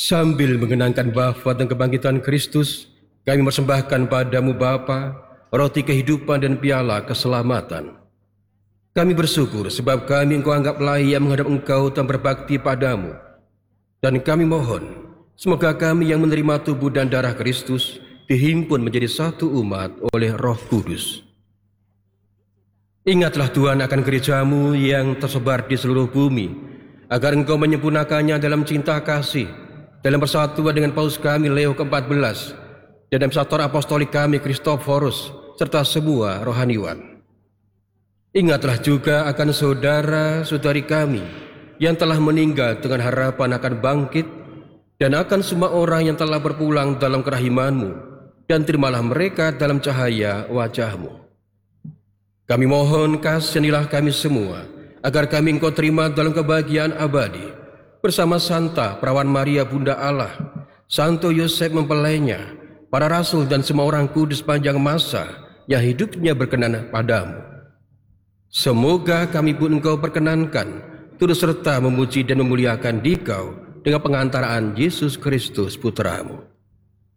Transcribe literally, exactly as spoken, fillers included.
Sambil mengenangkan wafat dan kebangkitan Kristus, kami persembahkan padamu Bapa, roti kehidupan dan piala keselamatan. Kami bersyukur sebab kami Engkau anggap layak menghadap Engkau dan berbakti padamu. Dan kami mohon, semoga kami yang menerima tubuh dan darah Kristus dihimpun menjadi satu umat oleh Roh Kudus. Ingatlah Tuhan akan gerejamu yang tersebar di seluruh bumi, agar Engkau menyempurnakannya dalam cinta kasih, dalam persatuan dengan Paus kami Leo keempat belas, dan dalam Sator Apostolik kami Kristoforus, serta semua rohaniwan. Ingatlah juga akan saudara-saudari kami yang telah meninggal dengan harapan akan bangkit, dan akan semua orang yang telah berpulang dalam kerahiman-Mu, dan terimalah mereka dalam cahaya wajah-Mu. Kami mohon kasihanilah kami semua, agar kami Engkau terima dalam kebahagiaan abadi, bersama Santa Perawan Maria Bunda Allah, Santo Yosef mempelainya, para rasul dan semua orang kudus panjang masa yang hidupnya berkenan padamu. Semoga kami pun Engkau perkenankan turut serta memuji dan memuliakan Dikau dengan pengantaraan Yesus Kristus Putra-Mu.